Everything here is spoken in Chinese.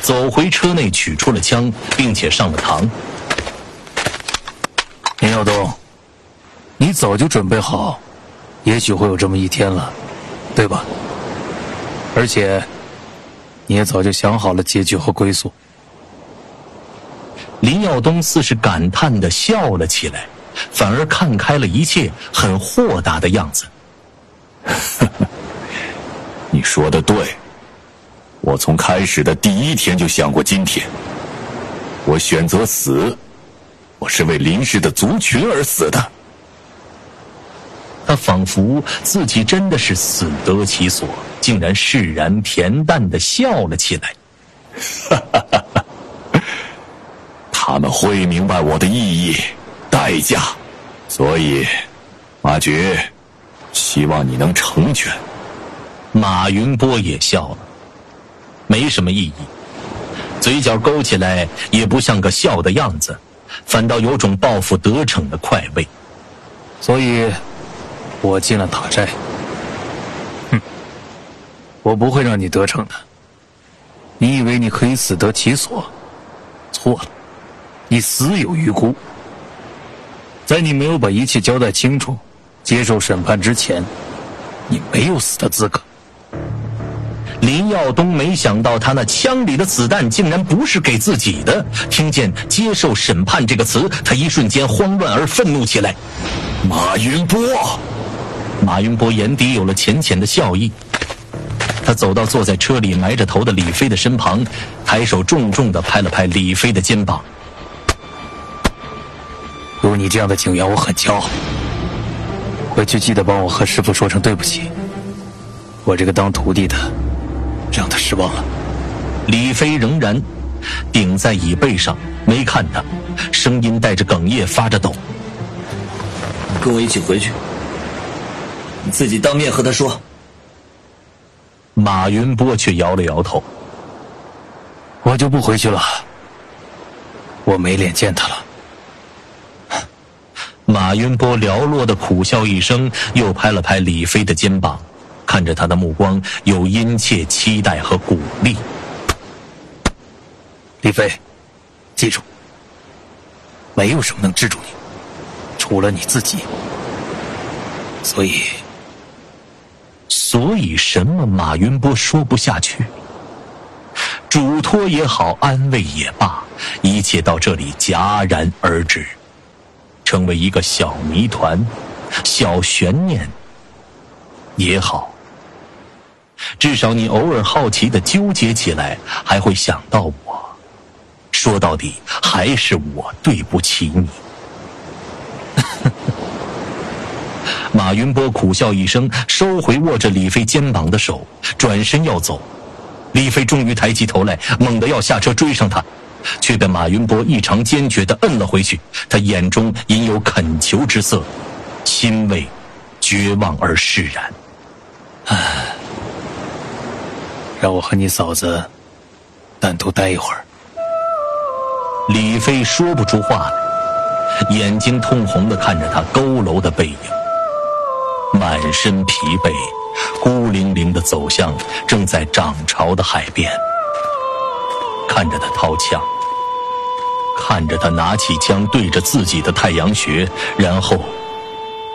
走回车内取出了枪，并且上了膛。 林耀东，你早就准备好，也许会有这么一天了，对吧？而且，你也早就想好了结局和归宿。 林耀东似是感叹地笑了起来，反而看开了一切，很豁达的样子。 你说的对，我从开始的第一天就想过今天。我选择死，我是为林氏的族群而死的。 他仿佛自己真的是死得其所，竟然释然恬淡地笑了起来。 他们会明白我的意义、代价，所以，马爵，希望你能成全。 马云波也笑了，没什么意义，嘴角勾起来也不像个笑的样子，反倒有种报复得逞的快慰。 所以，我进了塔寨。我不会让你得逞的。你以为你可以死得其所？错了，你死有余辜。在你没有把一切交代清楚，接受审判之前，你没有死的资格。 林耀东没想到他那枪里的子弹竟然不是给自己的，听见接受审判这个词，他一瞬间慌乱而愤怒起来。 马云波！ 马云波眼底有了浅浅的笑意，他走到坐在车里埋着头的李飞的身旁，抬手重重地拍了拍李飞的肩膀。 有你这样的警员，我很骄傲。回去记得帮我和师父说声对不起，我这个当徒弟的让他失望了。 李飞仍然顶在椅背上，没看他，声音带着哽咽，发着抖。 跟我一起回去，你自己当面和他说。 马云波却摇了摇头。 我就不回去了，我没脸见他了。 马云波寥落的苦笑一声，又拍了拍李飞的肩膀，看着他的目光有殷切期待和鼓励。 李飞，记住，没有什么能制住你，除了你自己。 所以什么？马云波说不下去。嘱托也好，安慰也罢，一切到这里戛然而止，成为一个小谜团、小悬念也好。至少你偶尔好奇地纠结起来，还会想到我。说到底，还是我对不起你。马云波苦笑一声，收回握着李飞肩膀的手，转身要走。李飞终于抬起头来，猛地要下车追上他，却被马云波异常坚决地摁了回去。他眼中隐有恳求之色，欣慰、绝望而释然。 让我和你嫂子单独待一会儿。 李飞说不出话来，眼睛通红地看着他佝偻的背影，满身疲惫，孤零零地走向正在涨潮的海边。看着他掏枪，看着他拿起枪对着自己的太阳穴，然后